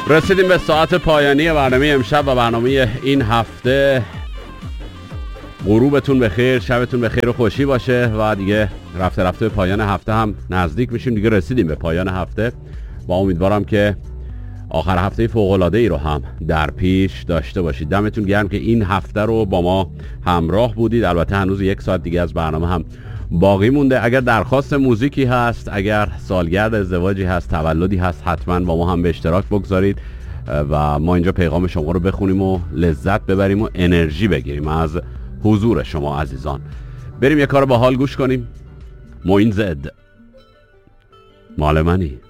رسیدیم به ساعت پایانی برنامه امشب و برنامه این هفته. غروبتون بخیر، شبتون بخیر و خوشی باشه و دیگه رفته رفته به پایان هفته هم نزدیک میشیم. دیگه رسیدیم به پایان هفته و امیدوارم که آخر هفته فوق‌العاده ای رو هم در پیش داشته باشید. دمتون گرم که این هفته رو با ما همراه بودید. البته هنوز 1 ساعت دیگه از برنامه هم باقی مونده. اگر درخواست موزیکی هست، اگر سالگرد ازدواجی هست، تولدی هست، حتما با ما هم به اشتراک بگذارید و ما اینجا پیغام شما رو بخونیم و لذت ببریم و انرژی بگیریم از حضور شما عزیزان. بریم یه کار باحال گوش کنیم. معین زد مال منی.